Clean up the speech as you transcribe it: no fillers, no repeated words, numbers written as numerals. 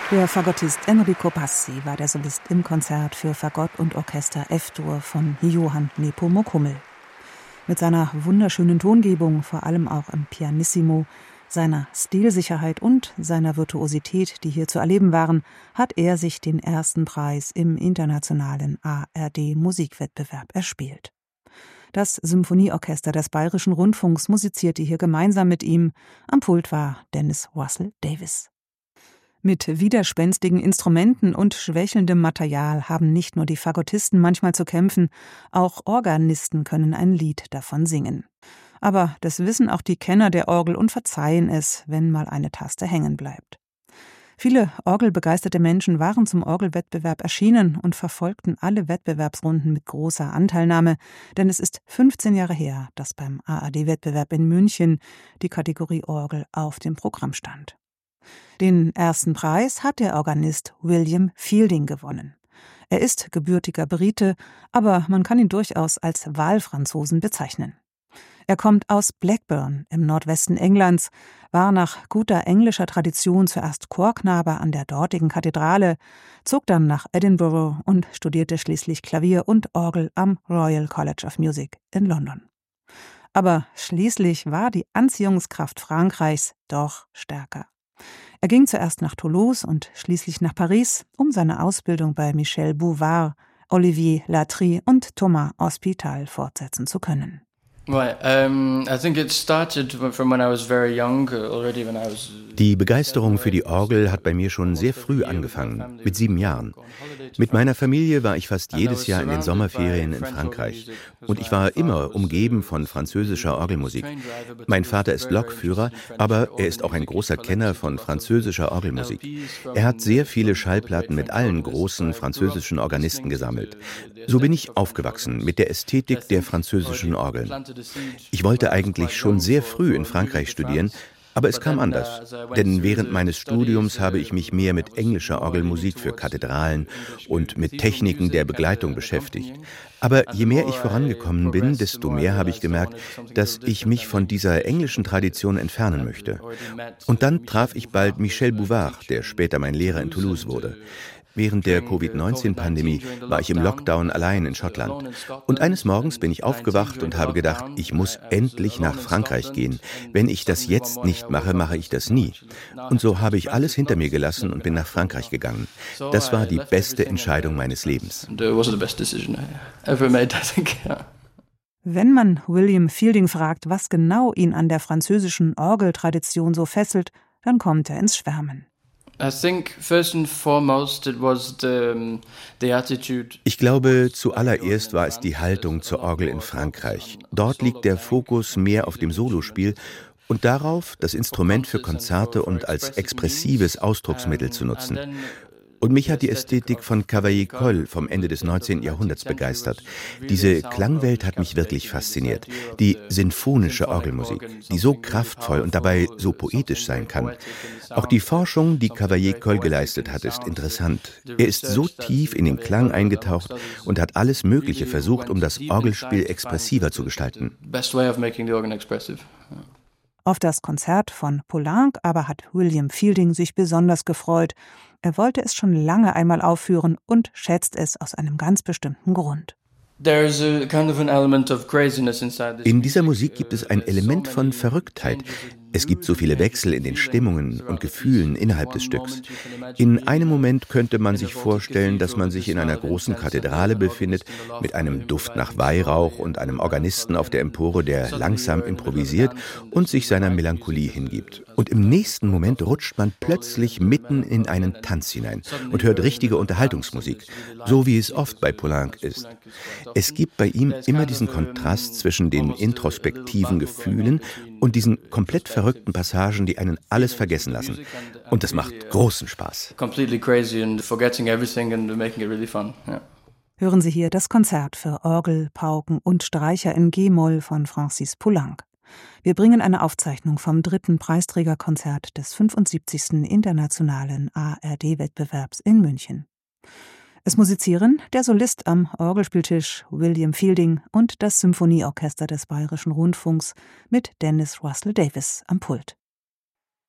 Der Fagottist Enrico Bassi war der Solist im Konzert für Fagott und Orchester F-Dur von Johann Nepomuk Hummel. Mit seiner wunderschönen Tongebung, vor allem auch im Pianissimo, seiner Stilsicherheit und seiner Virtuosität, die hier zu erleben waren, hat er sich den ersten Preis im internationalen ARD-Musikwettbewerb erspielt. Das Symphonieorchester des Bayerischen Rundfunks musizierte hier gemeinsam mit ihm. Am Pult war Dennis Russell Davis. Mit widerspenstigen Instrumenten und schwächelndem Material haben nicht nur die Fagottisten manchmal zu kämpfen, auch Organisten können ein Lied davon singen. Aber das wissen auch die Kenner der Orgel und verzeihen es, wenn mal eine Taste hängen bleibt. Viele orgelbegeisterte Menschen waren zum Orgelwettbewerb erschienen und verfolgten alle Wettbewerbsrunden mit großer Anteilnahme, denn es ist 15 Jahre her, dass beim ARD-Wettbewerb in München die Kategorie Orgel auf dem Programm stand. Den ersten Preis hat der Organist William Fielding gewonnen. Er ist gebürtiger Brite, aber man kann ihn durchaus als Wahlfranzosen bezeichnen. Er kommt aus Blackburn im Nordwesten Englands, war nach guter englischer Tradition zuerst Chorknabe an der dortigen Kathedrale, zog dann nach Edinburgh und studierte schließlich Klavier und Orgel am Royal College of Music in London. Aber schließlich war die Anziehungskraft Frankreichs doch stärker. Er ging zuerst nach Toulouse und schließlich nach Paris, um seine Ausbildung bei Michel Bouvard, Olivier Latry und Thomas Hospital fortsetzen zu können. Die Begeisterung für die Orgel hat bei mir schon sehr früh angefangen, mit 7 Jahren. Mit meiner Familie war ich fast jedes Jahr in den Sommerferien in Frankreich und ich war immer umgeben von französischer Orgelmusik. Mein Vater ist Lokführer, aber er ist auch ein großer Kenner von französischer Orgelmusik. Er hat sehr viele Schallplatten mit allen großen französischen Organisten gesammelt. So bin ich aufgewachsen mit der Ästhetik der französischen Orgeln. Ich wollte eigentlich schon sehr früh in Frankreich studieren, aber es kam anders, denn während meines Studiums habe ich mich mehr mit englischer Orgelmusik für Kathedralen und mit Techniken der Begleitung beschäftigt. Aber je mehr ich vorangekommen bin, desto mehr habe ich gemerkt, dass ich mich von dieser englischen Tradition entfernen möchte. Und dann traf ich bald Michel Bouvard, der später mein Lehrer in Toulouse wurde. Während der Covid-19-Pandemie war ich im Lockdown allein in Schottland. Und eines Morgens bin ich aufgewacht und habe gedacht, ich muss endlich nach Frankreich gehen. Wenn ich das jetzt nicht mache, mache ich das nie. Und so habe ich alles hinter mir gelassen und bin nach Frankreich gegangen. Das war die beste Entscheidung meines Lebens. Wenn man William Fielding fragt, was genau ihn an der französischen Orgeltradition so fesselt, dann kommt er ins Schwärmen. Ich glaube, zuallererst war es die Haltung zur Orgel in Frankreich. Dort liegt der Fokus mehr auf dem Solospiel und darauf, das Instrument für Konzerte und als expressives Ausdrucksmittel zu nutzen. Und mich hat die Ästhetik von Cavaillé-Coll vom Ende des 19. Jahrhunderts begeistert. Diese Klangwelt hat mich wirklich fasziniert. Die sinfonische Orgelmusik, die so kraftvoll und dabei so poetisch sein kann. Auch die Forschung, die Cavaillé-Coll geleistet hat, ist interessant. Er ist so tief in den Klang eingetaucht und hat alles Mögliche versucht, um das Orgelspiel expressiver zu gestalten. Auf das Konzert von Poulenc aber hat William Fielding sich besonders gefreut. Er wollte es schon lange einmal aufführen und schätzt es aus einem ganz bestimmten Grund. In dieser Musik gibt es ein Element von Verrücktheit. Es gibt so viele Wechsel in den Stimmungen und Gefühlen innerhalb des Stücks. In einem Moment könnte man sich vorstellen, dass man sich in einer großen Kathedrale befindet, mit einem Duft nach Weihrauch und einem Organisten auf der Empore, der langsam improvisiert und sich seiner Melancholie hingibt. Und im nächsten Moment rutscht man plötzlich mitten in einen Tanz hinein und hört richtige Unterhaltungsmusik, so wie es oft bei Poulenc ist. Es gibt bei ihm immer diesen Kontrast zwischen den introspektiven Gefühlen und diesen komplett verrückten Passagen, die einen alles vergessen lassen. Und das macht großen Spaß. Hören Sie hier das Konzert für Orgel, Pauken und Streicher in G-Moll von Francis Poulenc. Wir bringen eine Aufzeichnung vom 3. Preisträgerkonzert des 75. Internationalen ARD-Wettbewerbs in München. Es musizieren der Solist am Orgelspieltisch William Fielding und das Symphonieorchester des Bayerischen Rundfunks mit Dennis Russell Davis am Pult.